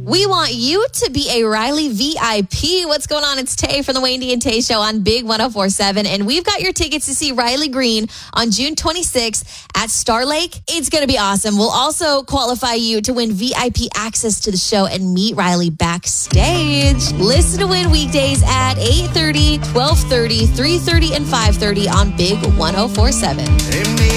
We want you to be a Riley VIP. What's going on? It's Tay from the Wendy and Tay Show on Big 104.7. And we've got your tickets to see Riley Green on June 26th at Star Lake. It's going to be awesome. We'll also qualify you to win VIP access to the show and meet Riley backstage. Listen to win weekdays at 8:30, 12:30, 3:30, and 5:30 on Big 104.7.